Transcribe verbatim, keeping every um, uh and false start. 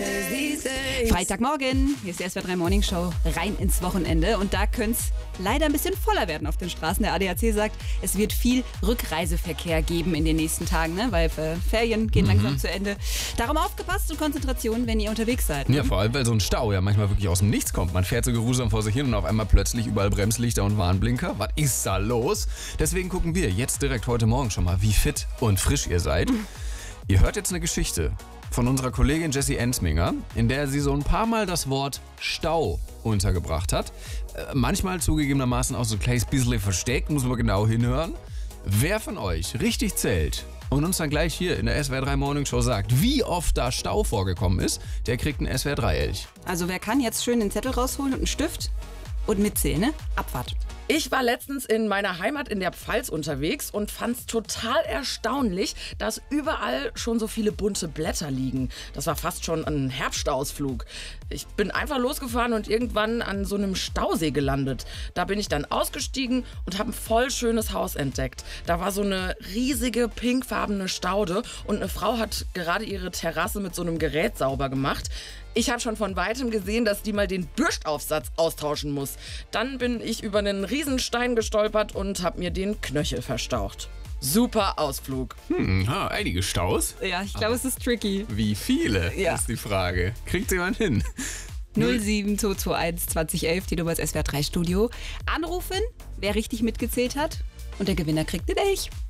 Freitagmorgen, hier ist die S W R drei Morning Show, rein ins Wochenende. Und da könnte es leider ein bisschen voller werden auf den Straßen. Der A D A C sagt, es wird viel Rückreiseverkehr geben in den nächsten Tagen, ne? Weil äh, Ferien gehen Mhm. langsam zu Ende. Darum aufgepasst und Konzentration, wenn ihr unterwegs seid. Ne? Ja, vor allem, weil so ein Stau ja manchmal wirklich aus dem Nichts kommt. Man fährt so geruhsam vor sich hin und auf einmal plötzlich überall Bremslichter und Warnblinker. Was ist da los? Deswegen gucken wir jetzt direkt heute Morgen schon mal, wie fit und frisch ihr seid. Ihr hört jetzt eine Geschichte von unserer Kollegin Jessie Ensminger, in der sie so ein paar Mal das Wort Stau untergebracht hat. Äh, manchmal zugegebenermaßen auch so ein kleines bisschen versteckt, muss man genau hinhören. Wer von euch richtig zählt und uns dann gleich hier in der S W R drei Morning Show sagt, wie oft da Stau vorgekommen ist, der kriegt einen S W R drei Elch. Also wer kann jetzt schön den Zettel rausholen und einen Stift und mitzählen, ne? Abfahrt. Ich war letztens in meiner Heimat in der Pfalz unterwegs und fand es total erstaunlich, dass überall schon so viele bunte Blätter liegen. Das war fast schon ein Herbstausflug. Ich bin einfach losgefahren und irgendwann an so einem Stausee gelandet. Da bin ich dann ausgestiegen und habe ein voll schönes Haus entdeckt. Da war so eine riesige pinkfarbene Staude und eine Frau hat gerade ihre Terrasse mit so einem Gerät sauber gemacht. Ich habe schon von Weitem gesehen, dass die mal den Bürstaufsatz austauschen muss. Dann bin ich über einen Riesenstein gestolpert und habe mir den Knöchel verstaucht. Super Ausflug. Hm, ha, einige Staus. Ja, ich glaube, es ist tricky. Wie viele, Ja. ist die Frage. Kriegt jemand hin? null sieben zwei zwei eins zwanzig elf, die Nummer ist S W R drei Studio. Anrufen, wer richtig mitgezählt hat. Und der Gewinner kriegt den Elch.